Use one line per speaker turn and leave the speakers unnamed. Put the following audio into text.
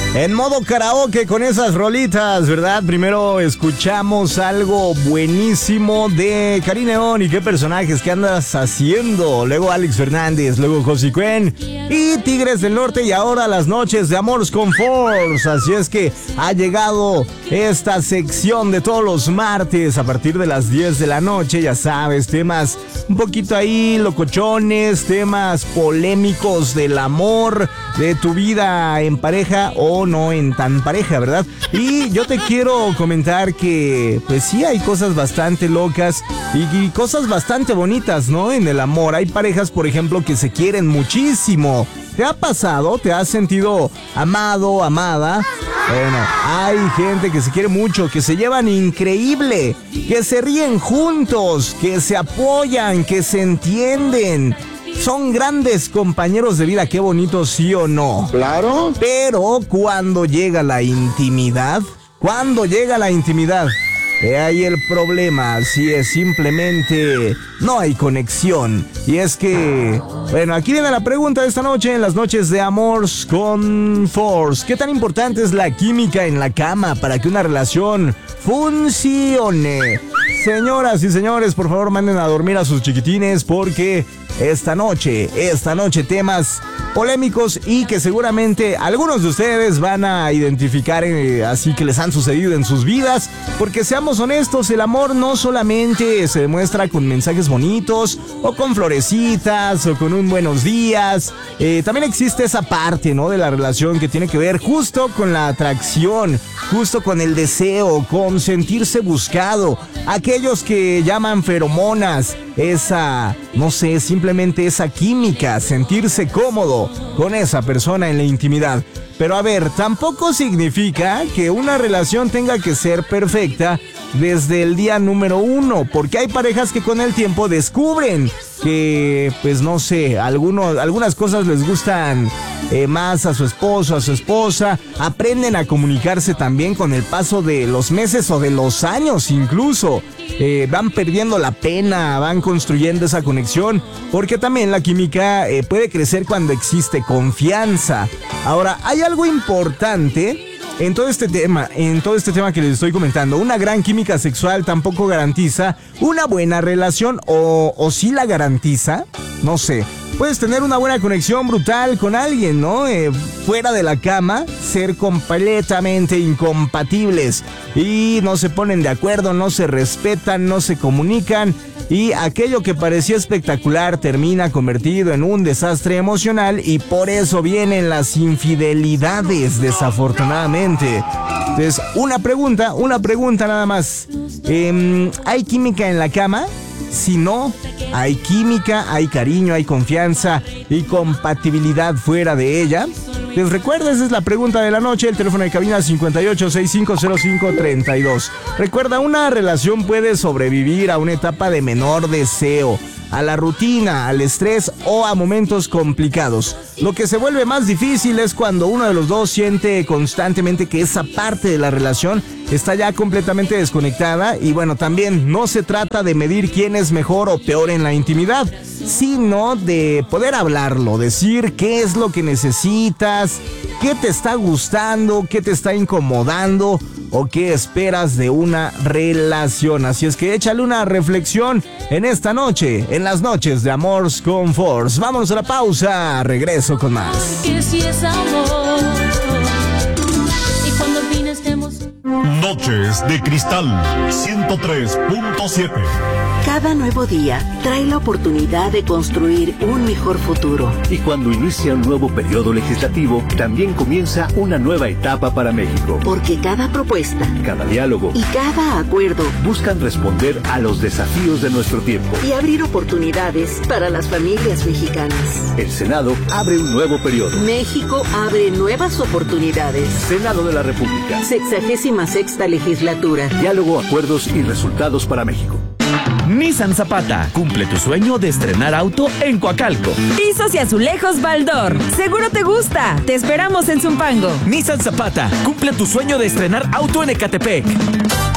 En modo karaoke con esas rolitas, ¿verdad? Primero escuchamos algo buenísimo de Karin León y qué personajes que andas haciendo. Luego Alex Fernández, luego Josie Cuen y Tigres del Norte y ahora las noches de Amores con Force. Así es que ha llegado esta sección de todos los martes a partir de las 10 de la noche. Ya sabes, temas un poquito ahí locochones, temas polémicos del amor, de tu vida en pareja o no en tan pareja, ¿verdad? Y yo te quiero comentar que pues sí hay cosas bastante locas y cosas bastante bonitas, ¿no? En el amor. Hay parejas, por ejemplo, que se quieren muchísimo. ¿Te ha pasado? ¿Te has sentido amado, amada? Bueno, hay gente que se quiere mucho, que se llevan increíble, que se ríen juntos, que se apoyan, que se entienden. Son grandes compañeros de vida, qué bonito, ¿sí o no?
Claro.
Pero cuando llega la intimidad, he ahí el problema, si es simplemente no hay conexión. Y es que, bueno, aquí viene la pregunta de esta noche en las noches de Amores con Force. ¿Qué tan importante es la química en la cama para que una relación funcione? Señoras y señores, por favor manden a dormir a sus chiquitines porque esta noche temas polémicos y que seguramente algunos de ustedes van a identificar así que les han sucedido en sus vidas, porque seamos honestos, el amor no solamente se demuestra con mensajes bonitos o con florecitas o con un buenos días, también existe esa parte, ¿no?, de la relación que tiene que ver justo con la atracción, justo con el deseo, con sentirse buscado, aquellos que llaman feromonas, esa, no sé, simplemente esa química, sentirse cómodo con esa persona en la intimidad. Pero a ver, tampoco significa que una relación tenga que ser perfecta desde el día número 1, porque hay parejas que con el tiempo descubren que, pues no sé, algunas cosas les gustan más a su esposo, a su esposa, aprenden a comunicarse también con el paso de los meses o de los años incluso. Van perdiendo la pena, van construyendo esa conexión, porque también la química puede crecer cuando existe confianza. Ahora, hay algo importante en todo este tema que les estoy comentando. Una gran química sexual tampoco garantiza una buena relación, o sí la garantiza, no sé. Puedes tener una buena conexión brutal con alguien, ¿no? Fuera de la cama, ser completamente incompatibles y no se ponen de acuerdo, no se respetan, no se comunican y aquello que parecía espectacular termina convertido en un desastre emocional y por eso vienen las infidelidades, desafortunadamente. Entonces, una pregunta nada más. ¿Hay química en la cama? Si no, hay química, hay cariño, hay confianza y compatibilidad fuera de ella. Les recuerdo, esa es la pregunta de la noche. El teléfono de cabina 58650532. Recuerda, una relación puede sobrevivir a una etapa de menor deseo, a la rutina, al estrés o a momentos complicados. Lo que se vuelve más difícil es cuando uno de los dos siente constantemente que esa parte de la relación está ya completamente desconectada. Y bueno, también no se trata de medir quién es mejor o peor en la intimidad, sino de poder hablarlo, decir qué es lo que necesitas, qué te está gustando, qué te está incomodando o qué esperas de una relación. Así es que échale una reflexión en esta noche, en las noches de Amores con Force. Vámonos a la pausa, regreso con más.
Que si es amor, y cuando al fin estemos...
Noches de Cristal 103.7.
Cada nuevo día trae la oportunidad de construir un mejor futuro.
Y cuando inicia un nuevo periodo legislativo, también comienza una nueva etapa para México.
Porque cada propuesta,
cada diálogo
y cada acuerdo
buscan responder a los desafíos de nuestro tiempo
y abrir oportunidades para las familias mexicanas.
El Senado abre un nuevo periodo.
México abre nuevas oportunidades.
Senado de la República.
66ª legislatura.
Diálogo, acuerdos y resultados para México.
Nissan Zapata, cumple tu sueño de estrenar auto en Coacalco.
Pisos y azulejos Baldor, seguro te gusta. Te esperamos en Zumpango.
Nissan Zapata, cumple tu sueño de estrenar auto en Ecatepec.